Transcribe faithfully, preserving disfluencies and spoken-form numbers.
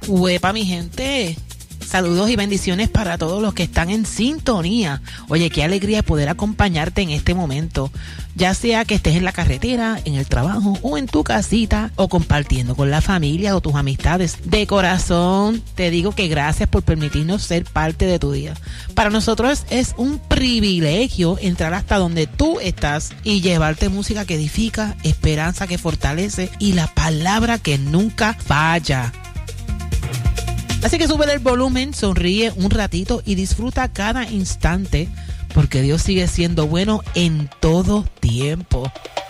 Huepa, mi gente. Saludos y bendiciones para todos los que están en sintonía. Oye, qué alegría poder acompañarte en este momento, ya sea que estés en la carretera, en el trabajo o en tu casita o compartiendo con la familia o tus amistades. De corazón te digo que gracias por permitirnos ser parte de tu día. Para nosotros es un privilegio entrar hasta donde tú estás y llevarte música que edifica, esperanza que fortalece y la palabra que nunca falla. Así que sube el volumen, sonríe un ratito y disfruta cada instante, porque Dios sigue siendo bueno en todo tiempo.